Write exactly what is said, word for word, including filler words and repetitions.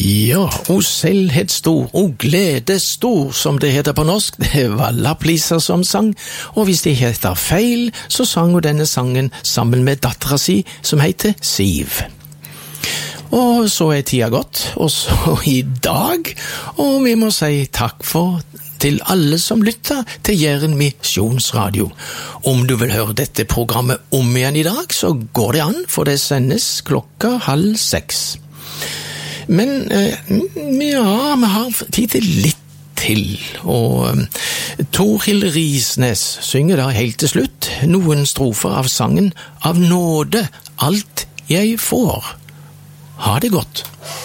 Ja, og selvhet stor, og glede stor, som det heter på norsk, det var Lapplisa som sang, og hvis det heter feil, så sang hun denne sangen sammen med dattera si, som heter Siv. Og så er tida gått, og så i dag, og vi må si takk for til alle som lytter til Jæren Misjonsradio. Om du vil høre dette programmet om igjen i dag, så går det an, for det sendes klokka halv seks. Men eh, ja, vi har tid til litt til, og eh, Torhild Risnes synger da helt til slutt noen strofer av sangen «Av nåde alt jeg får». Ha det godt.